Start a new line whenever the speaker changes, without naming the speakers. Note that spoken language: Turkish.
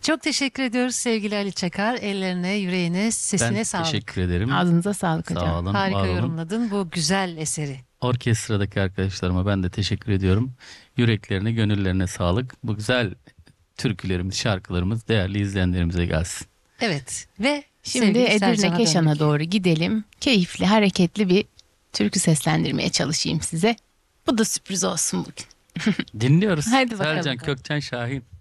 Çok teşekkür ediyoruz sevgili Ali Çakar. Ellerine, yüreğine, sesine
Ben
sağlık.
teşekkür ederim.
Ağzınıza sağlık
Sağ
hocam.
olun,
Harika
var olun.
yorumladın bu güzel eseri.
Orkestradaki arkadaşlarıma ben de teşekkür ediyorum. Yüreklerine, gönüllerine sağlık. Bu güzel türkülerimiz, şarkılarımız değerli izleyenlerimize gelsin.
Evet ve
Şimdi
sevgili
Edirne
Sercan'a
Keşan'a
döndük.
doğru gidelim. Keyifli, hareketli bir türkü seslendirmeye çalışayım size. Bu da sürpriz olsun bugün.
Dinliyoruz.
Haydi bakalım.
Sercan Kökçen Şahin.